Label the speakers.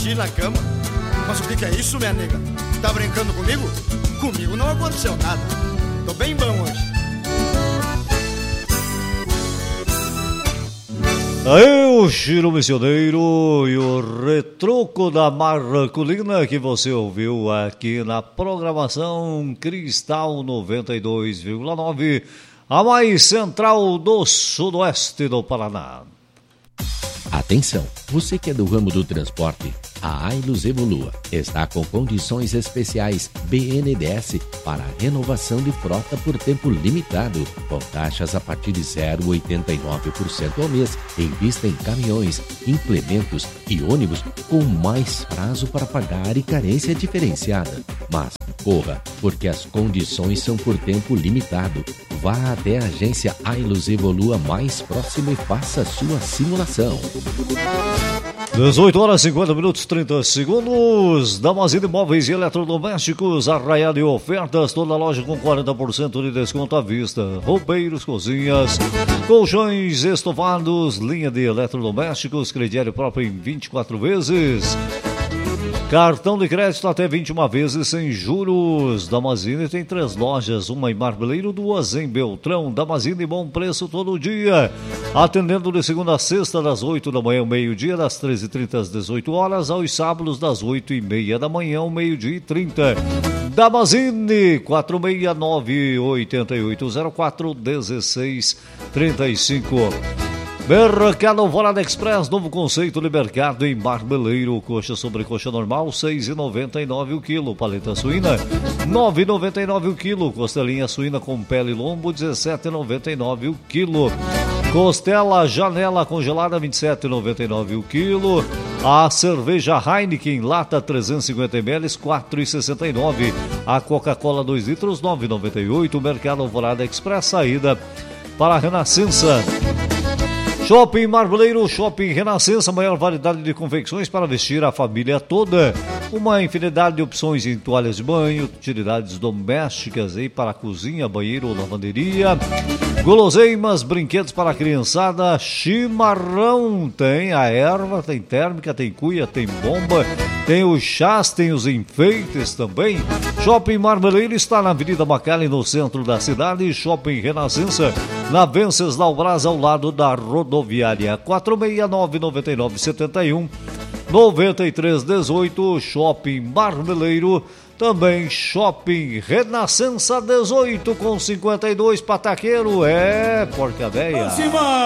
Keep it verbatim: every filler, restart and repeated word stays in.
Speaker 1: xixi na cama. Mas o que, que é isso, minha nega? Tá brincando comigo? Comigo não aconteceu nada. Tô bem bom hoje.
Speaker 2: Aí o Giro Missioneiro e o retruco da Marculina que você ouviu aqui na programação Cristal noventa e dois vírgula nove, a mais central do sudoeste do Paraná.
Speaker 3: Atenção, você que é do ramo do transporte, a Ailus Evolua está com condições especiais B N D E S para renovação de frota por tempo limitado, com taxas a partir de zero vírgula oitenta e nove por cento ao mês, em vista em caminhões, implementos e ônibus com mais prazo para pagar e carência diferenciada. Mas corra, porque as condições são por tempo limitado. Vá até a agência Ailus Evolua mais próxima e faça a sua simulação.
Speaker 2: dezoito horas e cinquenta minutos e trinta segundos. Damazine Móveis e Eletrodomésticos, arraiado de ofertas, toda loja com quarenta por cento de desconto à vista. Roupeiros, cozinhas, colchões estofados, linha de eletrodomésticos, crediário próprio em vinte e quatro vezes. Cartão de crédito até vinte e uma vezes sem juros. Damazine tem três lojas, uma em Marmeleiro, duas em Beltrão. Damazine, bom preço todo dia. Atendendo de segunda a sexta, das oito da manhã ao meio-dia, das treze e trinta às dezoito horas, aos sábados, das oito e meia da manhã ao meio-dia e trinta. Damazine, quatro seis nove, oito oito zero quatro, um seis três cinco. Mercado Alvorada Express, novo conceito de mercado em Marmeleiro. Coxa sobre coxa normal, seis reais e noventa e nove centavos o quilo. Paleta suína, nove reais e noventa e nove centavos o quilo. Costelinha suína com pele e lombo, dezessete reais e noventa e nove centavos o quilo. Costela janela congelada, vinte e sete reais e noventa e nove centavos o quilo. A cerveja Heineken, lata trezentos e cinquenta mililitros, quatro reais e sessenta e nove centavos. A Coca-Cola dois litros, nove reais e noventa e oito centavos. Mercado Alvorada Express, saída para a Renascença. Shopping Marmeleiro, Shopping Renascença, maior variedade de confecções para vestir a família toda. Uma infinidade de opções em toalhas de banho, utilidades domésticas aí para cozinha, banheiro ou lavanderia. Guloseimas, brinquedos para a criançada, chimarrão, tem a erva, tem térmica, tem cuia, tem bomba, tem os chás, tem os enfeites também. Shopping Marmeleiro está na Avenida Macallen, no centro da cidade. Shopping Renascença, na Venceslau Braz, ao lado da rodoviária. Quatro seis nove, nove nove sete um, nove três um oito. Shopping Marmeleiro, também Shopping Renascença dezoito com cinquenta e dois, Pataqueiro, é Porca Véia.